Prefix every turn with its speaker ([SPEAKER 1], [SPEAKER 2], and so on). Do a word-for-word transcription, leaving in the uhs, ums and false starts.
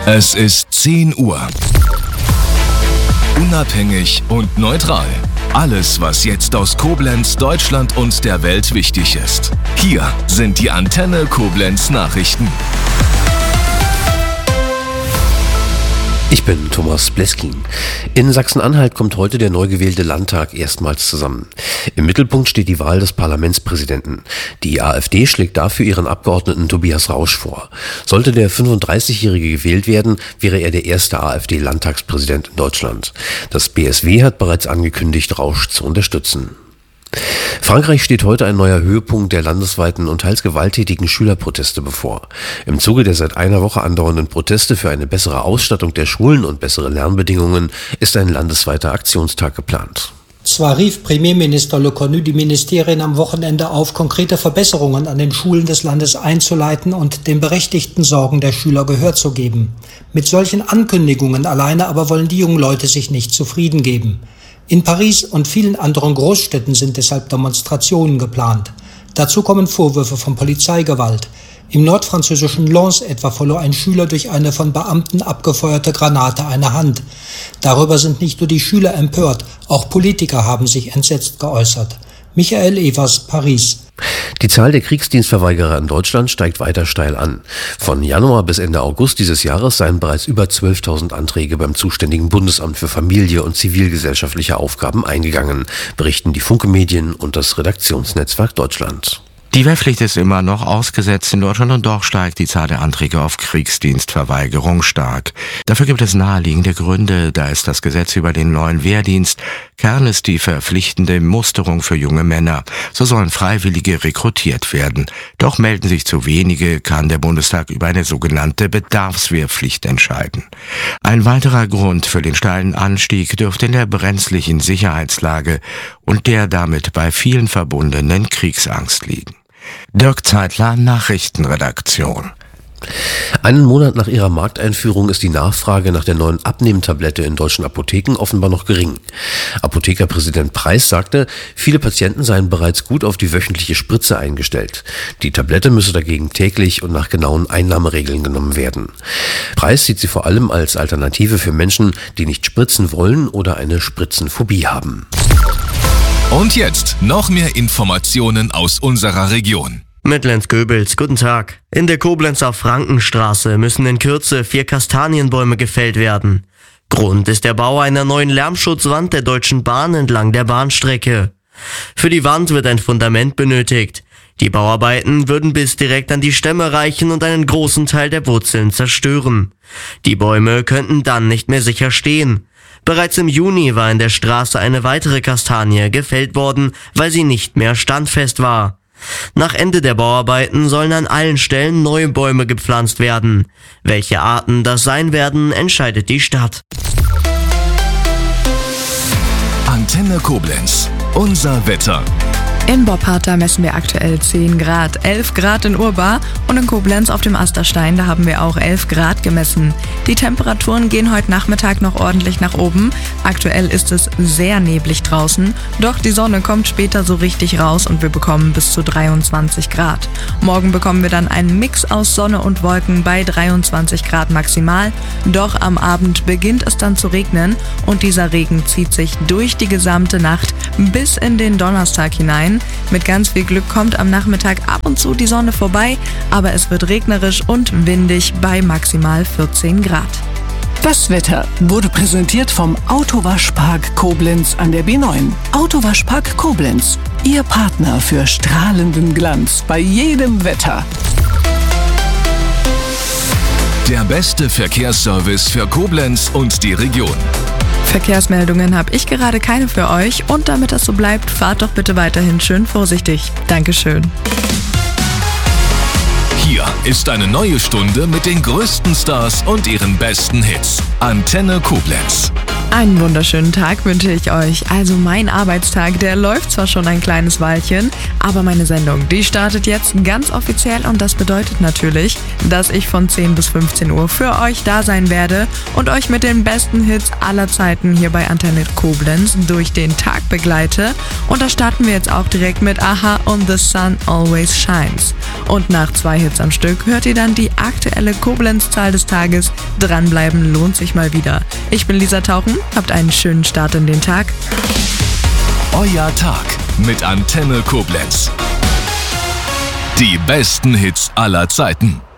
[SPEAKER 1] Es ist zehn Uhr. Unabhängig und neutral. Alles, was jetzt aus Koblenz, Deutschland und der Welt wichtig ist. Hier sind die Antenne Koblenz Nachrichten.
[SPEAKER 2] Ich bin Thomas Bleskin. In Sachsen-Anhalt kommt heute der neu gewählte Landtag erstmals zusammen. Im Mittelpunkt steht die Wahl des Parlamentspräsidenten. Die AfD schlägt dafür ihren Abgeordneten Tobias Rausch vor. Sollte der fünfunddreißigjährige gewählt werden, wäre er der erste AfD-Landtagspräsident in Deutschland. Das B S W hat bereits angekündigt, Rausch zu unterstützen. Frankreich steht heute ein neuer Höhepunkt der landesweiten und teils gewalttätigen Schülerproteste bevor. Im Zuge der seit einer Woche andauernden Proteste für eine bessere Ausstattung der Schulen und bessere Lernbedingungen ist ein landesweiter Aktionstag geplant.
[SPEAKER 3] Zwar rief Premierminister Le Cornu die Ministerien am Wochenende auf, konkrete Verbesserungen an den Schulen des Landes einzuleiten und den berechtigten Sorgen der Schüler Gehör zu geben. Mit solchen Ankündigungen alleine aber wollen die jungen Leute sich nicht zufrieden geben. In Paris und vielen anderen Großstädten sind deshalb Demonstrationen geplant. Dazu kommen Vorwürfe von Polizeigewalt. Im nordfranzösischen Lens etwa verlor ein Schüler durch eine von Beamten abgefeuerte Granate eine Hand. Darüber sind nicht nur die Schüler empört, auch Politiker haben sich entsetzt geäußert. Michael Evers, Paris.
[SPEAKER 2] Die Zahl der Kriegsdienstverweigerer in Deutschland steigt weiter steil an. Von Januar bis Ende August dieses Jahres seien bereits über zwölftausend Anträge beim zuständigen Bundesamt für Familie und zivilgesellschaftliche Aufgaben eingegangen, berichten die Funke Medien und das Redaktionsnetzwerk Deutschland.
[SPEAKER 4] Die Wehrpflicht ist immer noch ausgesetzt in Deutschland und doch steigt die Zahl der Anträge auf Kriegsdienstverweigerung stark. Dafür gibt es naheliegende Gründe, da ist das Gesetz über den neuen Wehrdienst. Kern ist die verpflichtende Musterung für junge Männer. So sollen Freiwillige rekrutiert werden. Doch melden sich zu wenige, kann der Bundestag über eine sogenannte Bedarfswehrpflicht entscheiden. Ein weiterer Grund für den steilen Anstieg dürfte in der brenzlichen Sicherheitslage und der damit bei vielen verbundenen Kriegsangst liegen. Dirk Zeitler, Nachrichtenredaktion.
[SPEAKER 2] Einen Monat nach ihrer Markteinführung ist die Nachfrage nach der neuen Abnehmtablette in deutschen Apotheken offenbar noch gering. Apothekerpräsident Preis sagte, viele Patienten seien bereits gut auf die wöchentliche Spritze eingestellt. Die Tablette müsse dagegen täglich und nach genauen Einnahmeregeln genommen werden. Preis sieht sie vor allem als Alternative für Menschen, die nicht spritzen wollen oder eine Spritzenphobie haben.
[SPEAKER 1] Und jetzt noch mehr Informationen aus unserer Region.
[SPEAKER 5] Mittlens-Göbels, guten Tag. In der Koblenzer Frankenstraße müssen in Kürze vier Kastanienbäume gefällt werden. Grund ist der Bau einer neuen Lärmschutzwand der Deutschen Bahn entlang der Bahnstrecke. Für die Wand wird ein Fundament benötigt. Die Bauarbeiten würden bis direkt an die Stämme reichen und einen großen Teil der Wurzeln zerstören. Die Bäume könnten dann nicht mehr sicher stehen. Bereits im Juni war in der Straße eine weitere Kastanie gefällt worden, weil sie nicht mehr standfest war. Nach Ende der Bauarbeiten sollen an allen Stellen neue Bäume gepflanzt werden. Welche Arten das sein werden, entscheidet die Stadt.
[SPEAKER 1] Antenne Koblenz. Unser Wetter.
[SPEAKER 6] In Boppharta messen wir aktuell zehn Grad, elf Grad in Urbar und in Koblenz auf dem Asterstein, da haben wir auch elf Grad gemessen. Die Temperaturen gehen heute Nachmittag noch ordentlich nach oben. Aktuell ist es sehr neblig draußen, doch die Sonne kommt später so richtig raus und wir bekommen bis zu dreiundzwanzig Grad. Morgen bekommen wir dann einen Mix aus Sonne und Wolken bei dreiundzwanzig Grad maximal, doch am Abend beginnt es dann zu regnen und dieser Regen zieht sich durch die gesamte Nacht bis in den Donnerstag hinein. Mit ganz viel Glück kommt am Nachmittag ab und zu die Sonne vorbei, aber es wird regnerisch und windig bei maximal vierzehn Grad.
[SPEAKER 7] Das Wetter wurde präsentiert vom Autowaschpark Koblenz an der B neun. Autowaschpark Koblenz, Ihr Partner für strahlenden Glanz bei jedem Wetter.
[SPEAKER 1] Der beste Verkehrsservice für Koblenz und die Region.
[SPEAKER 6] Verkehrsmeldungen habe ich gerade keine für euch und damit das so bleibt, fahrt doch bitte weiterhin schön vorsichtig. Dankeschön.
[SPEAKER 1] Hier ist eine neue Stunde mit den größten Stars und ihren besten Hits. Antenne Koblenz.
[SPEAKER 6] Einen wunderschönen Tag wünsche ich euch. Also mein Arbeitstag, der läuft zwar schon ein kleines Weilchen, aber meine Sendung, die startet jetzt ganz offiziell und das bedeutet natürlich, dass ich von zehn bis fünfzehn Uhr für euch da sein werde und euch mit den besten Hits aller Zeiten hier bei Antenne Koblenz durch den Tag begleite. Und da starten wir jetzt auch direkt mit a-ha und The Sun Always Shines. Und nach zwei Hits am Stück hört ihr dann die aktuelle Koblenz-Zahl des Tages. Dranbleiben lohnt sich mal wieder. Ich bin Lisa Tauchen. Habt einen schönen Start in den Tag.
[SPEAKER 1] Euer Tag mit Antenne Koblenz. Die besten Hits aller Zeiten.